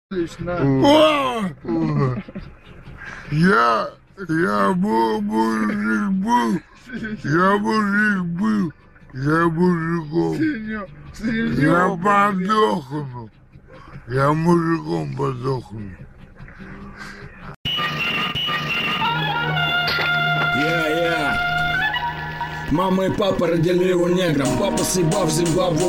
Лично. Я мужик был, я мужиком. Я подохну. Я мужиком подохну. Мама и папа родили его негром. Папа съебав Зимбабве.